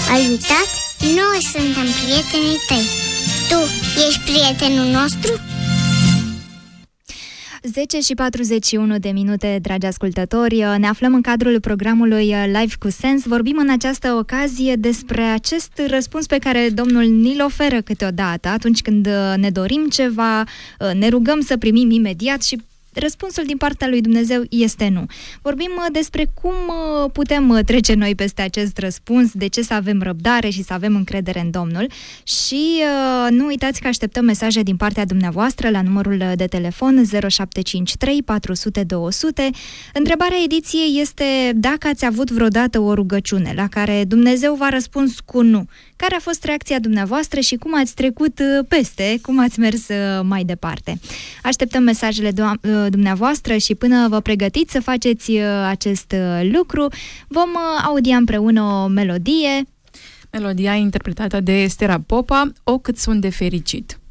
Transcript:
Ai uitat? Noi suntem prietenii tăi. Tu ești prietenul nostru? 10:41, dragi ascultători, ne aflăm în cadrul programului Live cu Sens. Vorbim în această ocazie despre acest răspuns pe care Domnul ni-l oferă câteodată atunci când ne dorim ceva, ne rugăm să primim imediat și răspunsul din partea lui Dumnezeu este nu. Vorbim despre cum putem trece noi peste acest răspuns, de ce să avem răbdare și să avem încredere în Domnul. Și nu uitați că așteptăm mesaje din partea dumneavoastră la numărul de telefon 0753 400 200. Întrebarea ediției este dacă ați avut vreodată o rugăciune la care Dumnezeu v-a răspuns cu nu. Care a fost reacția dumneavoastră și cum ați trecut peste, cum ați mers mai departe? Așteptăm mesajele dumneavoastră și până vă pregătiți să faceți acest lucru, vom audia împreună o melodie. Melodia interpretată de Estera Popa, O cât sunt de fericit.